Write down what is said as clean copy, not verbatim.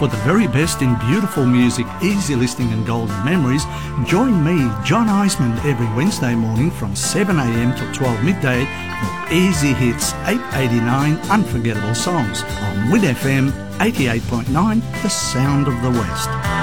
For the very best in beautiful music, easy listening and golden memories, join me, John Eisman, every Wednesday morning from 7am till 12 midday for Easy Hits 889 Unforgettable Songs on WIN FM 88.9, the sound of the West.